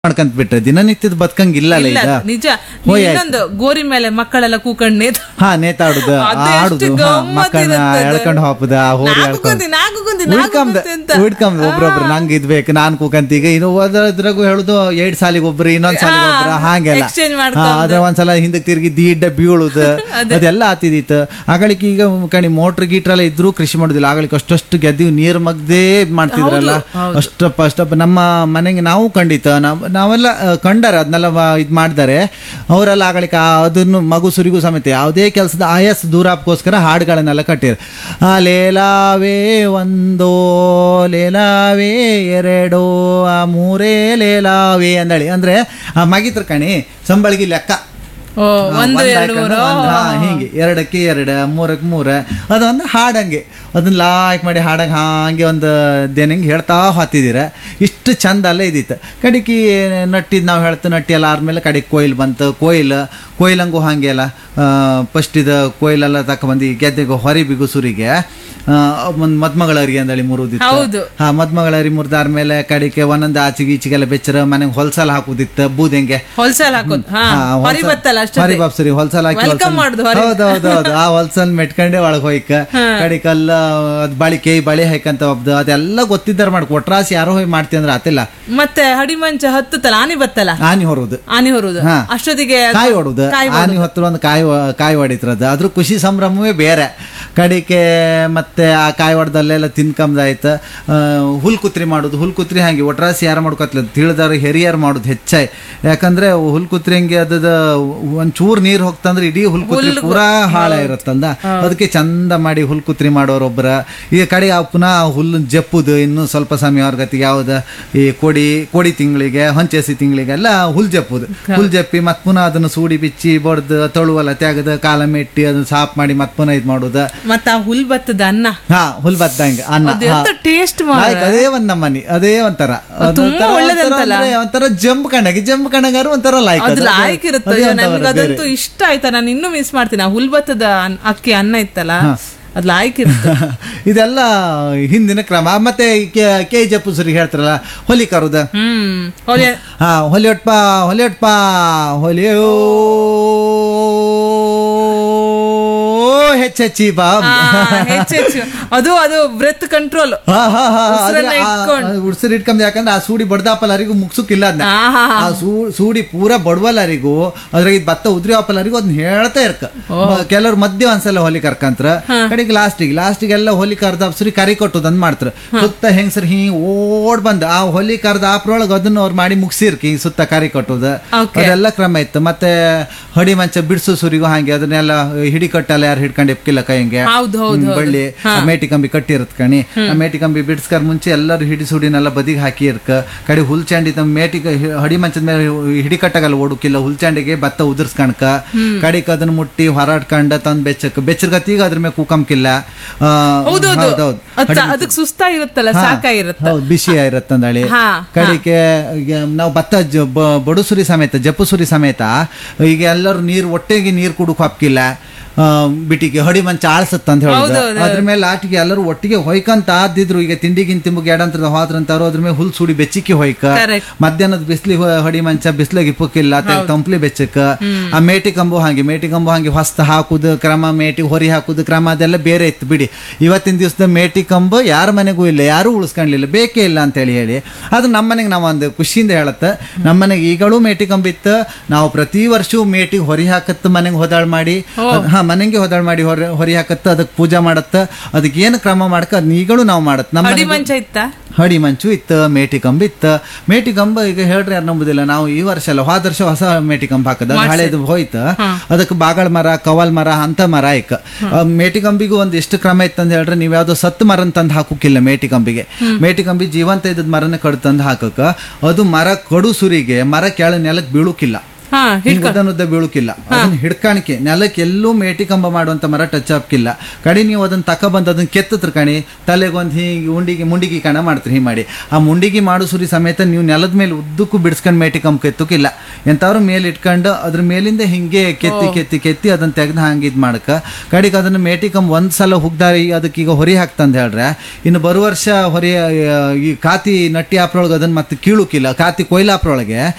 ಮಾಡ್ಕಂತ ಬಿಟ್ರೆ ದಿನನಿತ್ಯದ ಬದುಕಂಗಿಲ್ಲ ಇಲ್ಲ, ಈಗ. ನಿಜ. ಇನ್ನೊಂದು ಗೋರಿ ಮೇಲೆ ಮಕ್ಕಳೆಲ್ಲ ಕೂಕಂಡ್ ನೇತಾಡುದು ಆಡುದು ಮಕ್ಕಳನ್ನ ಎಳ್ಕೊಂಡ್ ಹಾಪುದ ಹೋರಿ ಹುಡ್ಕಂದ್ ಒಬ್ರೊಬ್ರು ನಂಗೆ ಇದ್ಬೇಕು ನಾನ್ ಕೂಕಂತ. ಈಗ ಇನ್ನು ಓದ್ರಾಗು ಹೇಳುದು 2 ಸಾಲಿಗೆ ಒಬ್ರು ಇನ್ನೊಂದ್ ಸಾಲಿಗೆ ಒಬ್ರು ಹಾಗೆಲ್ಲ. ಅದ್ರ ಒಂದ್ಸಲ ಹಿಂದಕ್ ತಿರ್ಗಿ ದೀಡ್ಡ ಬೀಳುದು ಅದೆಲ್ಲ ಆತಿದಿತ್ತು. ಆಗಳಿಕೆ ಈಗ ಕಣಿ ಮೋಟ್ರ್ ಗೀಟ್ರೆಲ್ಲ ಇದ್ರು ಕೃಷಿ ಮಾಡುದಿಲ್ಲ. ಆಗಳಿಕೆ ಅಷ್ಟಷ್ಟು ಗೆದ್ದಿವ್ ನೀರ್ ಮಗ್ದೇ ಮಾಡ್ತಿದ್ರಲ್ಲ ಅಷ್ಟಪ್ಪ ನಮ್ಮ ಮನೆಗೆ ನಾವು ಖಂಡಿತ ನಾವೆಲ್ಲ ಕಂಡಾರೆ ಅದನ್ನೆಲ್ಲ ಇದ್ ಮಾಡ್ತಾರೆ ಅವರೆಲ್ಲ. ಆಗಳಿಕೆ ಅದನ್ನು ಮಗು ಸುರಿಗೂ ಸಮೇತ ಯಾವುದೇ ಕೆಲಸದ ಆಯಾಸ ದೂರಕ್ಕೋಸ್ಕರ ಹಾಡುಗಳನ್ನೆಲ್ಲ ಕಟ್ಟಿರ. ಲೇಲಾವೇ ಒಂದೋ ಲೇಲಾವೇ ಎರಡೋ ಮೂರೇ ಲೇಲಾವೇ ಅಂದಳಿ ಅಂದ್ರೆ ಮಗಿತ್ರ ಕಣಿ ಸಂಬಳಿಗೆ ಲೆಕ್ಕ ಹಿಂಗೆ 2ಕ್ಕೆ 2 3ಕ್ಕೆ 3 ಅದೊಂದು ಹಾಡಂಗೆ ಅದನ್ನ ಲಾಯ್ಕ್ ಮಾಡಿ ಹಾಡಂಗೆ ಹಾಗೆ ಒಂದು ದೇನಂಗೆ ಹೇಳ್ತಾ ಹೊತ್ತಿದ್ದೀರ. ಇಷ್ಟು ಚಂದ ಅಲ್ಲೇ ಇದ್ದಿತ್ತು. ಕಡಿಕಿ ನಟ್ಟಿದ್ ನಾವು ಹೇಳ್ತು ನಟ್ಟಿ ಎಲ್ಲ ಆದ್ಮೇಲೆ ಕಡೆಗೆ ಕೊಯ್ಲು ಬಂತು. ಕೊಯ್ಲಂಗೂ ಹಾಗೆ ಅಲ್ಲ ಫಸ್ಟ್ ಇದು ಕೊಯ್ಲೆಲ್ಲ ತಕೊಂಡ್ಬಂದು ಗೆದ್ದೆಗೆ ಹೊರಿ ಬಿಗುಸುರಿಗೆ ಒಂದು ಮದ್ಮಗಳರಿಗೆ ಅಂದಳಿ ಮುರುದಿತ್ತು. ಮದ್ಮಗಳರಿ ಮುರಿದಾದ್ಮೇಲೆ ಕಡಿಕೆ ಒಂದೊಂದು ಆಚೆಗೆ ಈಚೆಗೆಲ್ಲ ಬೆಚ್ಚರ ಮನೆಗೆ ಹೊಲ್ಸಲ ಹಾಕುದಿತ್ತು. ಬೂದೆಂಗೆ ಹೊಲ್ಸಲ್ ಬಾಪ್ಸರಿ ಹೊಲ್ಸಲ್ ಹಾಕಿ ಹೌದೌದೌದು ಆ ಹೊಲ್ಸಲ್ ಮೆಟ್ಕೊಂಡೆ ಒಳಗೆ ಹೋಯ್ಕ ಕಡಿಕಲ್ಲ ಅದ್ ಬಳಿ ಹಾಕಂತ ಒಬ್ದು ಅದೆಲ್ಲ ಗೊತ್ತಿದ್ದಾರ ಮಾಡ್ಕೊ ಒಟ್ರಾಸಿ ಯಾರೋ ಹೋಗಿ ಮಾಡ್ತಿ ಅಂದ್ರೆ ಆತಿಲ್ಲ. ಮತ್ತೆ ಹಡಿಮಂಚ ಹತ್ತಲ್ಲ ಆನಿ ಬತ್ತಲ್ಲ ಆನಿ ಹೊರುದು ಅಷ್ಟೊತ್ತಿಗೆ ಕಾಯಿ ಹೊಡುದು. ಆನಿ ಹೊತ್ತು ಒಂದು ಕಾಯಿ ಹೊಡಿತ್ರದು ಅದ್ರ ಖುಷಿ ಸಂಭ್ರಮವೇ ಬೇರೆ. ಕಡಿಕೆ ಮತ್ತೆ ಆ ಕಾಯಿ ಹೊಡೆದಲ್ಲೆಲ್ಲ ತಿನ್ಕಂದಾಯ್ತು. ಹುಲ್ಕುತ್ರಿ ಮಾಡುದು ಹುಲ್ಕುತ್ರಿ ಹಂಗೆ ಒಟ್ರಾಸಿ ಯಾರು ಮಾಡ್ಕೊತ್ಲ ತಿಳಿದವ್ರು ಹಿರಿಯರ್ ಮಾಡುದು ಹೆಚ್ಚಾಗಿ. ಯಾಕಂದ್ರೆ ಹುಲ್ಕುತ್ರಿ ಹಂಗೆ ಅದ ಒಂಚೂರು ನೀರ್ ಹೋಗ್ತಂದ್ರೆ ಇಡೀ ಹುಲ್ಕುತ್ರಿ ಪೂರಾ ಹಾಳ ಇರತ್ತಲ್ದ. ಅದಕ್ಕೆ ಚಂದ ಮಾಡಿ ಹುಲ್ಕುತ್ರಿ ಮಾಡೋರೊಬ್ಬರ. ಈಗ ಕಡೆ ಪುನಃ ಹುಲ್ಲು ಜಪ್ಪುದು ಇನ್ನು ಸ್ವಲ್ಪ ಸಮಯ ಗತಿಗೆ ಯಾವ್ದು ಈ ಕೋಡಿ ತಿಂಗಳಿಗೆ ಹೊಂಚೆಸಿ ತಿಂಗಳಿಗೆಲ್ಲ ಹುಲ್ ಜಪ್ಪುದು. ಹುಲ್ ಜಪ್ಪಿ ಮತ್ ಪುನಃ ಅದನ್ನು ಸೂಡಿ ಬಿಚ್ಚಿ ಬಡ್ದು ತೊಳುವಲ್ಲ ತೆಗದು ಕಾಲ ಮೆಟ್ಟಿ ಅದನ್ನ ಸಾಫ್ ಮಾಡಿ ಮತ್ ಪುನಃ ಇದ್ ಮಾಡುದು. ಮತ್ತ ಹುಲ್ ಭತ್ತದ ಅನ್ನ ಹುಲ್ ಭತ್ತಂಗೆ ಅನ್ನ ಟೇಸ್ಟ್ ಅದೇ ಒಂದ್ ನಮ್ಮನಿ ಅದೇ ಒಂಥರ ಒಂಥರ ಜಂಪ್ ಕಣಗಾರು ಒಂಥರ ಲಾಯ್ಕ್ ಇರುತ್ತೆ. ಅದಂತೂ ಇಷ್ಟ ಆಯ್ತಾ. ನಾನು ಇನ್ನೂ ಮಿಸ್ ಮಾಡ್ತೀನಿ. ಹುಲ್ ಭತ್ತದ ಅಕ್ಕಿ ಅನ್ನ ಇತ್ತಲ್ಲ ಅದ್ ಲಾಯ್ಕ್ ಇರುತ್ತೆ. ಇದೆಲ್ಲ ಹಿಂದಿನ ಕ್ರಮ. ಮತ್ತೆ ಕೆ ಜಪ್ಪುಸರಿಗೆ ಹೇಳ್ತಾರಲ್ಲ ಹೊಲಿ ಕರುದ ಹೊಲಿಯೊಟ್ಪ ಹೊಲಿಯೋ ಹೆಚ್ಚಿ ಬಾ ಅದು ಬ್ರೆತ್ ಕಂಟ್ರೋಲ್ ಉಡ್ಸರ್ ಇಟ್ಕೊಂಡ್. ಯಾಕಂದ್ರೆ ಆ ಸೂಡಿ ಬಡ್ದಾಪಲ್ಲರಿಗೂ ಮುಗ್ಸುಕ್ಕಿಲ್ಲ ಅದನ್ನ. ಆ ಸೂಡಿ ಪೂರಾ ಬಡವಲ್ಲರಿಗೂ ಅದ್ರಾಗ ಭತ್ತ ಉದ್ರಿ ಆಪಲ್ಲರಿಗೂ ಅದನ್ನ ಹೇಳ್ತಾ ಇರ್ಕ. ಕೆಲವ್ರು ಮಧ್ಯೆ ಒಂದ್ಸಲ ಹೊಲಿ ಕರ್ಕಂತ್ರ ಕಡೆಗೆ ಲಾಸ್ಟಿಗೆಲ್ಲ ಹೊಲಿ ಕರ್ದ ಅಪ್ಸರಿ ಕರಿ ಕೊಟ್ಟುದಂದ್ ಮಾಡ್ತಾರ. ಸುತ್ತ ಹೆಂಗ್ಸರ್ ಹಿಂಗ್ ಓಡ್ ಬಂದ ಆ ಹೊಲಿ ಕರ್ದ ಆಪ್ರೊಳಗ ಅದನ್ನ ಅವ್ರು ಮಾಡಿ ಮುಗಿಸಿರ್ಕಿ ಹಿಂಗ್ ಸುತ್ತ ಕರಿ ಕೊಟ್ಟುದ ಅದೆಲ್ಲ ಕ್ರಮ ಇತ್ತು. ಮತ್ತೆ ಹಡಿ ಮಂಚ ಬಿಡ್ಸು ಸುರಿಗೂ ಹಾಗೆ ಅದನ್ನೆಲ್ಲ ಹಿಡಿ ಕಟ್ಟಲ್ಲ ಯಾರು ಹಿಡ್ಕೊಂಡು ಎಪ್ಕಿಲ್ಲ ಕೈಂಗೆ ಬಳ್ಳಿ ಮೇಟಿ ಕಂಬಿ ಕಟ್ಟಿರತ್ ಕಣಿ. ಆ ಮೇಟಿ ಕಂಬಿ ಬಿಡ್ಸ್ಕರ್ ಮುಂಚೆ ಎಲ್ಲರೂ ಹಿಡಿ ಸುಡಿನೆಲ್ಲ ಬದಿಗೆ ಹಾಕಿ ಇರ್ಕ. ಕಡೆ ಹುಲ್ಚಾಂಡಿ ತಮ್ಮ ಮೇಟಿ ಹಡಿ ಮಂಚದ ಮೇಲೆ ಹಿಡಿ ಕಟ್ಟಾಗಲ್ಲ ಓಡುಕಿಲ್ಲ. ಹುಲ್ಚಾಂಡಿಗೆ ಭತ್ತ ಉದುರ್ಸ್ಕಣಕ ಕಡಿಕ್ ಅದನ್ನ ಮುಟ್ಟಿ ಹೊರಾಡ್ಕೊಂಡ ತಂದ್ ಬೆಚ್ಚರ್ಗತ್ತೀಗ ಅದ್ರ ಮೇಲೆ ಕೂಕಂಕಿಲ್ಲ. ಅದಕ್ಕೆ ಸುಸ್ತಾಗಿರುತ್ತಲ್ಲ ಸಾಕಾಗಿರುತ್ತೆ. ಹೌದು ಬಿಸಿ ಇರತ್ತಂದಳಿ. ಕಡಿಕೆ ನಾವು ಭತ್ತ ಬಡುಸುರಿ ಸಮೇತ ಜಪ್ಪುಸುರಿ ಸಮೇತ ಈಗ ಎಲ್ಲರೂ ಒಟ್ಟೆಗೆ ನೀರು ಕುಡುಕ್ ಹಾಕಿಲ್ಲ. ಬಿಟ್ಟಿಗೆ ಹೊಡಿ ಮಂಚ ಆಳ್ಸತ್ತ ಅಂತ ಹೇಳುದು. ಅದ್ರ ಮೇಲೆ ಲಾಟಿಗೆ ಎಲ್ಲರೂ ಒಟ್ಟಿಗೆ ಹೊಯ್ಕಂತ ಆದಿದ್ರು. ಈಗ ತಿಂಡಿಗಿನ್ ತಿಂಬುಗೆ ಎಡಂತರದ ಹೋದ್ರಂತಾರೋ ಅದ್ರ ಮೇಲೆ ಹುಲ್ ಸುಡಿ ಬೆಚ್ಚಿಕ್ಕಿ ಹೊಯ್ಕ. ಮಧ್ಯಾಹ್ನದ ಬಿಸ್ಲಿ ಹೊಡಿ ಮಂಚ ಬಿಸ್ಲಿಗೆ ಇಪ್ಪಕ್ಕಿಲ್ಲ ತಂಪ್ಲಿ ಬೆಚ್ಚಕ್ಕ. ಆ ಮೇಟಿ ಕಂಬು ಹಾಗೆ ಹೊಸ್ತ ಹಾಕುದು ಕ್ರಮ ಮೇಟಿ ಹೊರಿ ಹಾಕುದು ಕ್ರಮ ಅದೆಲ್ಲ ಬೇರೆ ಇತ್ತು ಬಿಡಿ. ಇವತ್ತಿನ ದಿವಸದ ಮೇಟಿ ಕಂಬು ಯಾರ ಮನೆಗೂ ಇಲ್ಲ, ಯಾರು ಉಳಿಸ್ಕೊಂಡ್ಲಿಲ್ಲ, ಬೇಕೇ ಇಲ್ಲ ಅಂತ ಹೇಳಿ ಅದು ನಮ್ಮ ಮನೆಗೆ ನಾವು ಒಂದು ಖುಷಿಯಿಂದ ಹೇಳತ್ತ. ನಮ್ಮ ಮನೆಗೆ ಈಗಳೂ ಮೇಟಿ ಕಂಬಿತ್ತು. ನಾವು ಪ್ರತಿ ವರ್ಷವೂ ಮೇಟಿಗೆ ಹೊರಿ ಹಾಕತ್ತ ಮನೆಗೆ ಹೋದಾಳ್ ಮಾಡಿ ಮನೆಗೆ ಹೋದಾಳ್ ಮಾಡಿ ಹೊರಿ ಹಾಕತ್ತ ಅದಕ್ಕೆ ಪೂಜಾ ಮಾಡತ್ತ. ಅದಕ್ಕೆ ಏನು ಕ್ರಮ ಮಾಡಕ ಅದನ್ನ ಈಗಳು ನಾವು ಮಾಡತ್. ನಮ್ಮ ಹಡಿ ಮಂಚು ಇತ್ತು, ಮೇಟಿ ಕಂಬ ಇತ್ತು. ಮೇಟಿ ಕಂಬ ಈಗ ಹೇಳ್ರಿ ಯಾರು ನಂಬುದಿಲ್ಲ. ನಾವು ಈ ವರ್ಷ ಅಲ್ಲ ಹೋದ ವರ್ಷ ಹೊಸ ಮೇಟಿ ಕಂಬ ಹಾಕದ ಹಳೇದು ಹೋಯ್ತು. ಅದಕ್ಕೆ ಬಾಗಳ ಮರ ಕವಲ್ ಮರ ಅಂತ ಮರ ಇಕ್ಕ. ಮೇಟಿ ಕಂಬಿಗೂ ಒಂದ್ ಎಷ್ಟು ಕ್ರಮ ಇತ್ತಂತ ಹೇಳ್ರಿ. ನೀವ್ ಯಾವ್ದೋ ಸತ್ತು ಮರನ್ ತಂದು ಹಾಕೋಕಿಲ್ಲ ಮೇಟಿ ಕಂಬಿಗೆ. ಮೇಟಿ ಕಂಬಿ ಜೀವಂತ ಇದ್ದದ್ ಮರನ ಕಡು ತಂದು ಹಾಕಕ್ಕ. ಅದು ಮರ ಕಡು ಸುರಿಗೆ ಮರ ಕೆಳ ನೆಲಕ್ಕೆ ಬೀಳುಕಿಲ್ಲ. ಹಾ ಹಿಂಗ್ ಉದ್ದ ಬೀಳುಕಿಲ್ಲ, ಅದನ್ನ ಹಿಡ್ಕಾಣಿಕೆ ನೆಲಕ್ಕೆ ಎಲ್ಲೂ ಮೇಟಿ ಕಂಬ ಮಾಡುವಂತ ಮರ ಟಚ್ ಹಾಕಿಲ್ಲ. ಕಡಿ ನೀವು ಅದನ್ನ ತಕೊಬಂದು ಅದನ್ನ ಕೆತ್ತತ್ರ ಕಣಿ, ತಲೆಗೊಂದು ಹೀಗೆ ಮುಂಡಿಗೆ ಕಣ ಮಾಡ್ತೀರಿ. ಹೀಗೆ ಮಾಡಿ ಆ ಮುಂಡಿಗೆ ಮಾಡು ಸುರಿ ಸಮೇತ ನೀವು ನೆಲದ ಮೇಲೆ ಉದ್ದಕ್ಕೂ ಬಿಡಿಸ್ಕೊಂಡು ಮೇಟಿ ಕಂಬ ಕೆತ್ತಕ್ಕಿಲ್ಲ. ಎಂತಾದ್ರು ಮೇಲೆ ಇಟ್ಕೊಂಡು ಅದ್ರ ಮೇಲಿಂದ ಹಿಂಗೆ ಕೆತ್ತಿ ಅದನ್ನ ತೆಗೆದು ಹಂಗೆ ಇದು ಮಾಡಕ ಕಡಿಗೆ ಅದನ್ನ ಮೇಟಿ ಕಂಬ ಒಂದ್ಸಲ ಹುಗ್ದಾರಿ ಅದಕ್ಕೆ ಈಗ ಹೊರಿ ಹಾಕ್ತಂದು ಹೇಳ್ರೆ, ಇನ್ನು ಬರುವ ವರ್ಷ ಹೊರಿ ಈ ಕಾತಿ ನಟ್ಟಿ ಆಪ್ರೊಳಗೆ ಅದನ್ನ ಮತ್ತೆ ಕೀಳುಕಿಲ್ಲ, ಕಾತಿ ಕೊಯ್ಲಾಪ್ರೊಳಗೆ